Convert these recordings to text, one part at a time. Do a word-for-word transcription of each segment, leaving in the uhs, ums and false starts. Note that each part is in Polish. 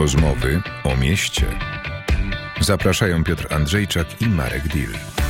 Rozmowy o mieście. Zapraszają Piotr Andrzejczak i Marek Dill.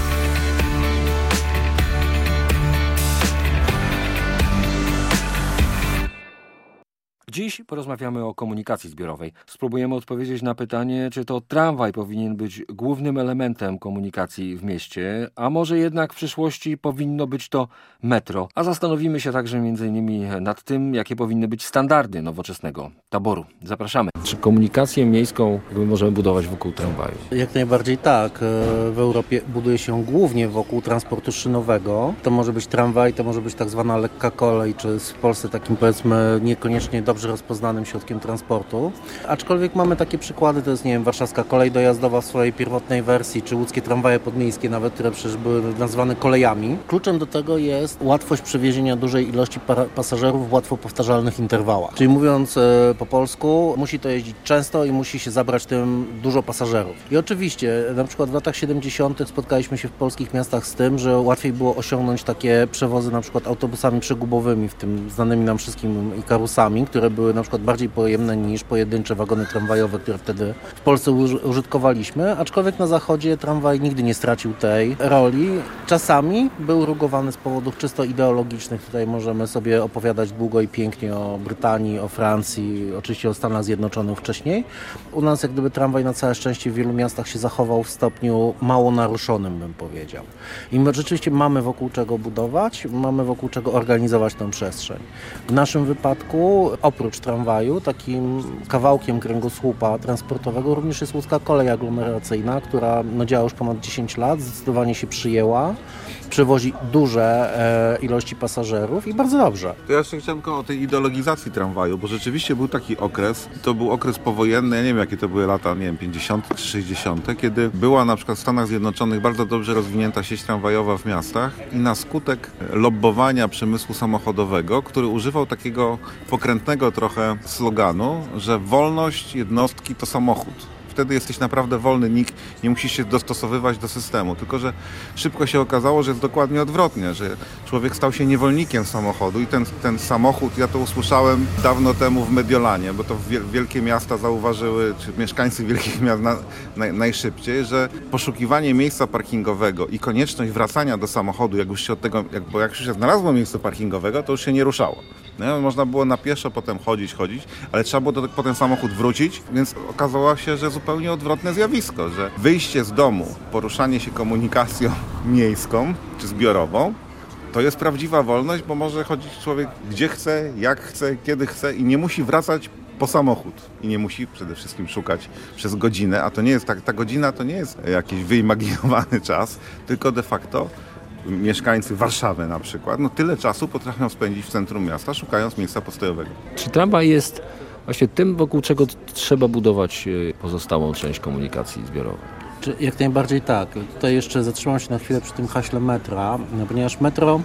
Dziś porozmawiamy o komunikacji zbiorowej. Spróbujemy odpowiedzieć na pytanie, czy to tramwaj powinien być głównym elementem komunikacji w mieście, a może jednak w przyszłości powinno być to metro. A zastanowimy się także między innymi nad tym, jakie powinny być standardy nowoczesnego taboru. Zapraszamy. Czy komunikację miejską możemy budować wokół tramwaju? Jak najbardziej tak. W Europie buduje się głównie wokół transportu szynowego. To może być tramwaj, to może być tak zwana lekka kolej, czy w Polsce takim, powiedzmy, niekoniecznie dobrze rozpoznanym środkiem transportu. Aczkolwiek mamy takie przykłady, to jest, nie wiem, warszawska kolej dojazdowa w swojej pierwotnej wersji, czy łódzkie tramwaje podmiejskie nawet, które przecież były nazwane kolejami. Kluczem do tego jest łatwość przewiezienia dużej ilości para- pasażerów w łatwo powtarzalnych interwałach. Czyli mówiąc e, po polsku, musi to jeździć często i musi się zabrać tym dużo pasażerów. I oczywiście, na przykład w latach siedemdziesiątych spotkaliśmy się w polskich miastach z tym, że łatwiej było osiągnąć takie przewozy na przykład autobusami przegubowymi, w tym znanymi nam wszystkim ikarusami, które były na przykład bardziej pojemne niż pojedyncze wagony tramwajowe, które wtedy w Polsce użytkowaliśmy, aczkolwiek na zachodzie tramwaj nigdy nie stracił tej roli. Czasami był rugowany z powodów czysto ideologicznych. Tutaj możemy sobie opowiadać długo i pięknie o Brytanii, o Francji, oczywiście o Stanach Zjednoczonych wcześniej. U nas jak gdyby tramwaj na całe szczęście w wielu miastach się zachował w stopniu mało naruszonym, bym powiedział. I my rzeczywiście mamy wokół czego budować, mamy wokół czego organizować tę przestrzeń. W naszym wypadku oprócz tramwaju, takim kawałkiem kręgosłupa transportowego również jest łódzka kolej aglomeracyjna, która no, działa już ponad dziesięć lat, zdecydowanie się przyjęła, przewozi duże e, ilości pasażerów i bardzo dobrze. To ja jeszcze chciałem tylko o tej ideologizacji tramwaju, bo rzeczywiście był taki okres, to był okres powojenny, ja nie wiem jakie to były lata, nie wiem, pięćdziesiąte czy sześćdziesiąte, kiedy była na przykład w Stanach Zjednoczonych bardzo dobrze rozwinięta sieć tramwajowa w miastach i na skutek lobbowania przemysłu samochodowego, który używał takiego pokrętnego trochę sloganu, że wolność jednostki to samochód. Wtedy jesteś naprawdę wolny, nikt nie musi się dostosowywać do systemu. Tylko że szybko się okazało, że jest dokładnie odwrotnie, że człowiek stał się niewolnikiem samochodu i ten, ten samochód, ja to usłyszałem dawno temu w Mediolanie, bo to wielkie miasta zauważyły, czy mieszkańcy wielkich miast na, na, najszybciej, że poszukiwanie miejsca parkingowego i konieczność wracania do samochodu, jak już się od tego, jak, bo jak już się znalazło miejsce parkingowego, to już się nie ruszało. No, można było na pieszo potem chodzić, chodzić, ale trzeba było do, po ten samochód wrócić, więc okazało się, że zupełnie odwrotne zjawisko, że wyjście z domu, poruszanie się komunikacją miejską czy zbiorową, to jest prawdziwa wolność, bo może chodzić człowiek gdzie chce, jak chce, kiedy chce i nie musi wracać po samochód i nie musi przede wszystkim szukać przez godzinę, a to nie jest tak, ta godzina to nie jest jakiś wyimaginowany czas, tylko de facto mieszkańcy Warszawy na przykład, no tyle czasu potrafią spędzić w centrum miasta, szukając miejsca postojowego. Czy tramwaj jest właśnie tym, wokół czego trzeba budować pozostałą część komunikacji zbiorowej? Jak najbardziej tak. Tutaj jeszcze zatrzymam się na chwilę przy tym haśle metra, ponieważ metro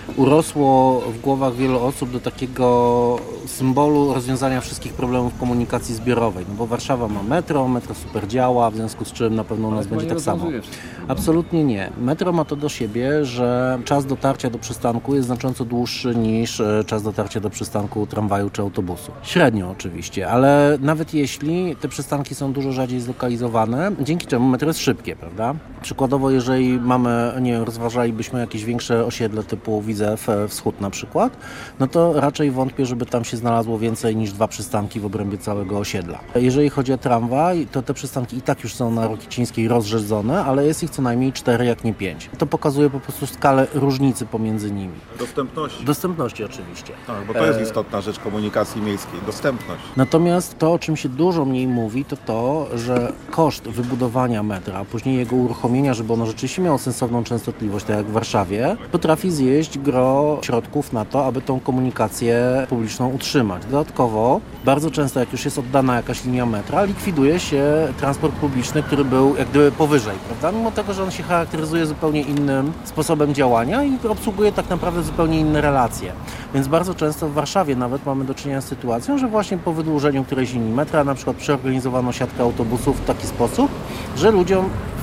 urosło w głowach wielu osób do takiego symbolu rozwiązania wszystkich problemów komunikacji zbiorowej. No bo Warszawa ma metro, metro super działa, w związku z czym na pewno u nas będzie tak samo. Absolutnie nie. Metro ma to do siebie, że czas dotarcia do przystanku jest znacząco dłuższy niż czas dotarcia do przystanku tramwaju czy autobusu. Średnio oczywiście, ale nawet jeśli te przystanki są dużo rzadziej zlokalizowane, dzięki czemu metro jest szybkie, prawda? Przykładowo, jeżeli mamy, nie wiem, rozważalibyśmy jakieś większe osiedle typu Widzew Wschód na przykład, no to raczej wątpię, żeby tam się znalazło więcej niż dwa przystanki w obrębie całego osiedla. Jeżeli chodzi o tramwaj, to te przystanki i tak już są na Rokicińskiej rozrzedzone, ale jest ich co najmniej cztery, jak nie pięć. To pokazuje po prostu skalę różnicy pomiędzy nimi. Dostępności. Dostępności oczywiście. Tak, bo to jest istotna rzecz komunikacji miejskiej, dostępność. Natomiast to, o czym się dużo mniej mówi, to to, że koszt wybudowania metra, a później jego uruchomienia, żeby ono rzeczywiście miało sensowną częstotliwość, tak jak w Warszawie, potrafi zjeść gro środków na to, aby tą komunikację publiczną utrzymać. Dodatkowo, bardzo często jak już jest oddana jakaś linia metra, likwiduje się transport publiczny, który był jak gdyby powyżej, prawda? Mimo tego, że on się charakteryzuje zupełnie innym sposobem działania i obsługuje tak naprawdę zupełnie inne relacje. Więc bardzo często w Warszawie nawet mamy do czynienia z sytuacją, że właśnie po wydłużeniu którejś linii metra na przykład przeorganizowano siatkę autobusów w taki sposób, że ludziom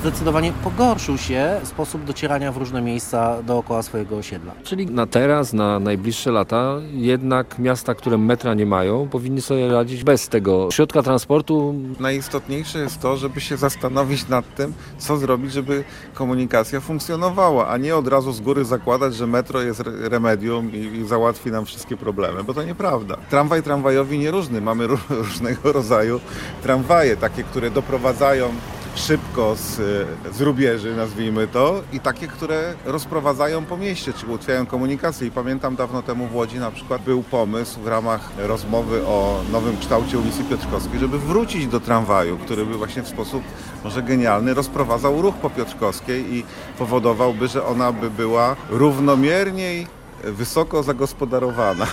zdecydowanie pogorszył się sposób docierania w różne miejsca dookoła swojego osiedla. Czyli na teraz, na najbliższe lata jednak miasta, które metra nie mają, powinny sobie radzić bez tego środka transportu. Najistotniejsze jest to, żeby się zastanowić nad tym, co zrobić, żeby komunikacja funkcjonowała, a nie od razu z góry zakładać, że metro jest remedium i, i załatwi nam wszystkie problemy, bo to nieprawda. Tramwaj tramwajowi nieróżny. Mamy różnego rodzaju tramwaje, takie, które doprowadzają szybko z, z rubieży, nazwijmy to, i takie, które rozprowadzają po mieście, czy ułatwiają komunikację. I pamiętam dawno temu w Łodzi na przykład był pomysł w ramach rozmowy o nowym kształcie ulicy Piotrkowskiej, żeby wrócić do tramwaju, który by właśnie w sposób może genialny rozprowadzał ruch po Piotrkowskiej i powodowałby, że ona by była równomierniej wysoko zagospodarowana.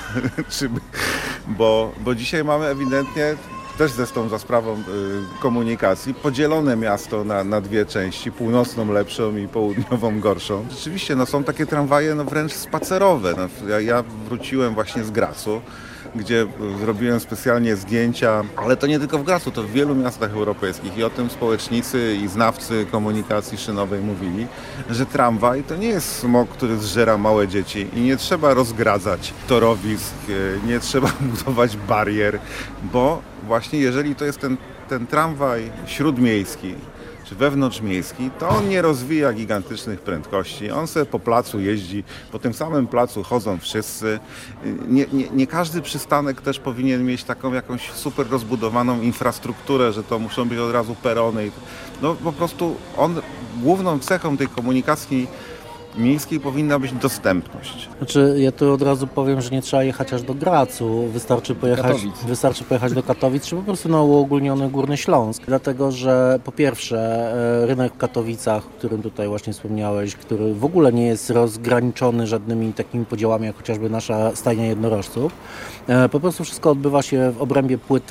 bo, bo dzisiaj mamy ewidentnie, też zresztą za sprawą y, komunikacji, podzielone miasto na, na dwie części, północną lepszą i południową gorszą. Rzeczywiście no, są takie tramwaje no, wręcz spacerowe. No, ja, ja wróciłem właśnie z Gracu, gdzie zrobiłem specjalnie zdjęcia, ale to nie tylko w Gracu, to w wielu miastach europejskich i o tym społecznicy i znawcy komunikacji szynowej mówili, że tramwaj to nie jest smok, który zżera małe dzieci i nie trzeba rozgradzać torowisk, nie trzeba budować barier, bo właśnie jeżeli to jest ten, ten tramwaj śródmiejski, czy wewnątrzmiejski, to on nie rozwija gigantycznych prędkości. On sobie po placu jeździ, po tym samym placu chodzą wszyscy. Nie, nie, nie każdy przystanek też powinien mieć taką jakąś super rozbudowaną infrastrukturę, że to muszą być od razu perony. No po prostu on, główną cechą tej komunikacji miejskiej powinna być dostępność. Znaczy, ja tu od razu powiem, że nie trzeba jechać aż do Gracu, wystarczy pojechać, wystarczy pojechać do Katowic, czy po prostu na uogólniony Górny Śląsk. Dlatego, że po pierwsze rynek w Katowicach, o którym tutaj właśnie wspomniałeś, który w ogóle nie jest rozgraniczony żadnymi takimi podziałami, jak chociażby nasza stajnia jednorożców. Po prostu wszystko odbywa się w obrębie płyty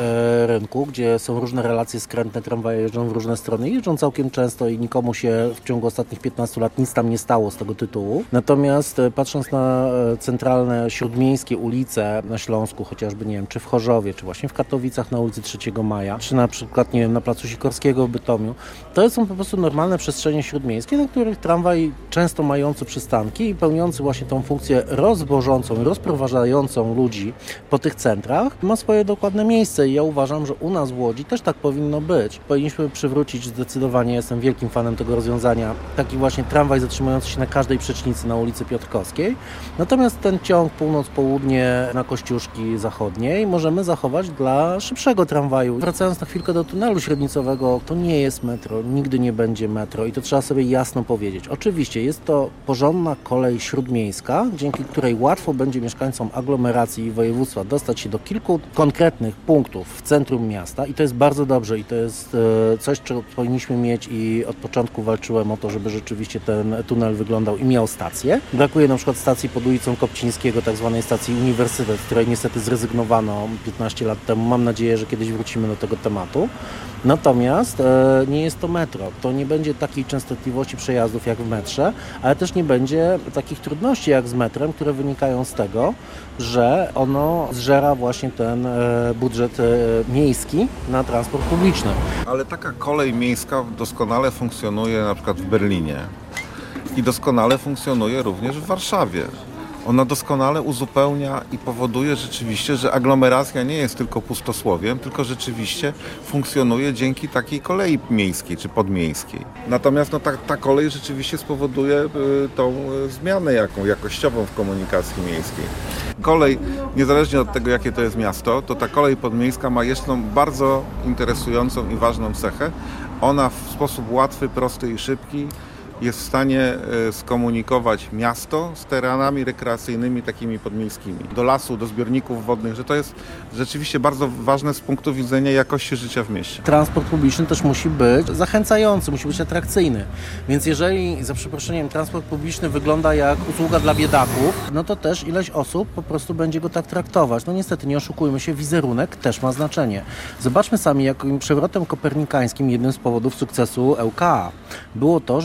rynku, gdzie są różne relacje skrętne, tramwaje jeżdżą w różne strony, jeżdżą całkiem często i nikomu się w ciągu ostatnich piętnastu lat nic tam nie stało z tego tytułu. Natomiast patrząc na centralne, śródmiejskie ulice na Śląsku, chociażby, nie wiem, czy w Chorzowie, czy właśnie w Katowicach na ulicy trzeciego Maja, czy na przykład, nie wiem, na placu Sikorskiego w Bytomiu, to są po prostu normalne przestrzenie śródmiejskie, na których tramwaj często mający przystanki i pełniący właśnie tą funkcję rozwożącą, rozprowadzającą ludzi po tych centrach, ma swoje dokładne miejsce i ja uważam, że u nas w Łodzi też tak powinno być. Powinniśmy przywrócić zdecydowanie, jestem wielkim fanem tego rozwiązania, taki właśnie tramwaj zatrzymujący się na każdej przecznicy na ulicy Piotrkowskiej. Natomiast ten ciąg północ-południe na Kościuszki Zachodniej możemy zachować dla szybszego tramwaju. Wracając na chwilkę do tunelu średnicowego, to nie jest metro, nigdy nie będzie metro i to trzeba sobie jasno powiedzieć. Oczywiście jest to porządna kolej śródmiejska, dzięki której łatwo będzie mieszkańcom aglomeracji i województwa dostać się do kilku konkretnych punktów w centrum miasta i to jest bardzo dobrze i to jest coś, czego powinniśmy mieć i od początku walczyłem o to, żeby rzeczywiście ten tunel wyglądał i miał stację. Brakuje na przykład stacji pod ulicą Kopcińskiego, tak zwanej stacji Uniwersytet, z której niestety zrezygnowano piętnaście lat temu. Mam nadzieję, że kiedyś wrócimy do tego tematu. Natomiast e, nie jest to metro. To nie będzie takiej częstotliwości przejazdów jak w metrze, ale też nie będzie takich trudności jak z metrem, które wynikają z tego, że ono zżera właśnie ten e, budżet e, miejski na transport publiczny. Ale taka kolej miejska doskonale funkcjonuje na przykład w Berlinie i doskonale funkcjonuje również w Warszawie. Ona doskonale uzupełnia i powoduje rzeczywiście, że aglomeracja nie jest tylko pustosłowiem, tylko rzeczywiście funkcjonuje dzięki takiej kolei miejskiej czy podmiejskiej. Natomiast no, ta, ta kolej rzeczywiście spowoduje y, tą y, zmianę jaką, jakościową w komunikacji miejskiej. Kolej, niezależnie od tego, jakie to jest miasto, to ta kolej podmiejska ma jeszcze bardzo interesującą i ważną cechę. Ona w sposób łatwy, prosty i szybki jest w stanie skomunikować miasto z terenami rekreacyjnymi takimi podmiejskimi. Do lasu, do zbiorników wodnych, że to jest rzeczywiście bardzo ważne z punktu widzenia jakości życia w mieście. Transport publiczny też musi być zachęcający, musi być atrakcyjny. Więc jeżeli, za przeproszeniem, transport publiczny wygląda jak usługa dla biedaków, no to też ileś osób po prostu będzie go tak traktować. No niestety, nie oszukujmy się, wizerunek też ma znaczenie. Zobaczmy sami, jakim przewrotem kopernikańskim jednym z powodów sukcesu L K A było to, że to był cały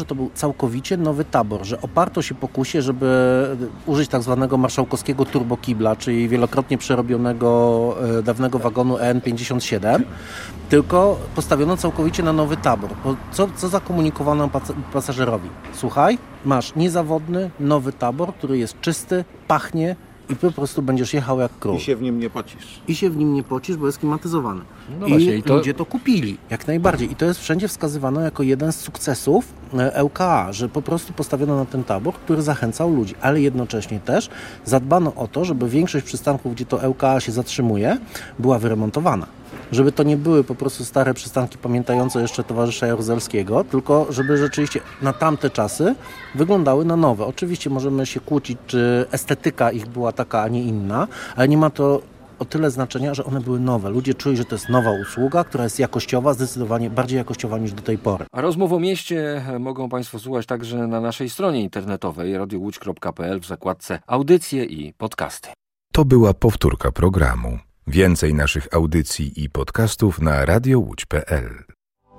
całkowicie nowy tabor, że oparto się pokusie, żeby użyć tak zwanego marszałkowskiego turbokibla, czyli wielokrotnie przerobionego dawnego wagonu E N pięćdziesiąt siedem, tylko postawiono całkowicie na nowy tabor. Bo co, co zakomunikowano pas- pasażerowi? Słuchaj, masz niezawodny, nowy tabor, który jest czysty, pachnie i po prostu będziesz jechał jak król. I się w nim nie pocisz. I się w nim nie pocisz, bo jest klimatyzowany. No I właśnie, i to- ludzie to kupili, jak najbardziej. I to jest wszędzie wskazywane jako jeden z sukcesów L K A, że po prostu postawiono na ten tabor, który zachęcał ludzi, ale jednocześnie też zadbano o to, żeby większość przystanków, gdzie to L K A się zatrzymuje, była wyremontowana. Żeby to nie były po prostu stare przystanki pamiętające jeszcze towarzysza Jaruzelskiego, tylko żeby rzeczywiście na tamte czasy wyglądały na nowe. Oczywiście możemy się kłócić, czy estetyka ich była taka, a nie inna, ale nie ma to o tyle znaczenia, że one były nowe. Ludzie czuli, że to jest nowa usługa, która jest jakościowa, zdecydowanie bardziej jakościowa niż do tej pory. A rozmów o mieście mogą Państwo słuchać także na naszej stronie internetowej radio łódź kropka p l w zakładce audycje i podcasty. To była powtórka programu. Więcej naszych audycji i podcastów na radio łódź kropka p l.